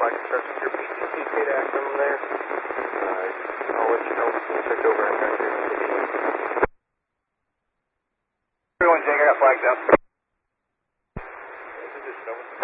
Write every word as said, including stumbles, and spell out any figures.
flag instructions. Your P T C K to Acton there. Uh, I'll let you know when you switch over and back to your T V. Everyone, Jake, I got flags up. This is just